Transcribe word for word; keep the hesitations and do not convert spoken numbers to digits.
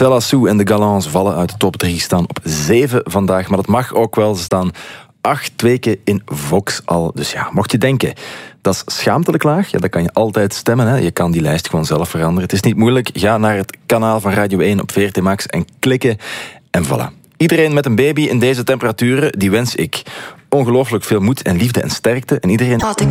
Marcella Sou en de Galants vallen uit de top drie, staan op zeven vandaag. Maar dat mag ook wel, ze staan acht weken in Vox al. Dus ja, mocht je denken, dat is schaamtelijk laag, ja, dan kan je altijd stemmen. Hè. Je kan die lijst gewoon zelf veranderen. Het is niet moeilijk. Ga naar het kanaal van Radio één op V R T Max en klikken. En voilà. Iedereen met een baby in deze temperaturen, die wens ik ongelooflijk veel moed en liefde en sterkte. En iedereen... Wat ik